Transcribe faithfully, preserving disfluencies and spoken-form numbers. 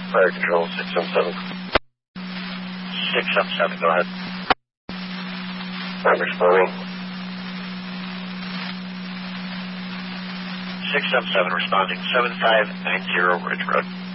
Fire control, six seven seven. six seven seven, go ahead. I'm responding. six seven seven responding, seven five nine zero Ridge Road.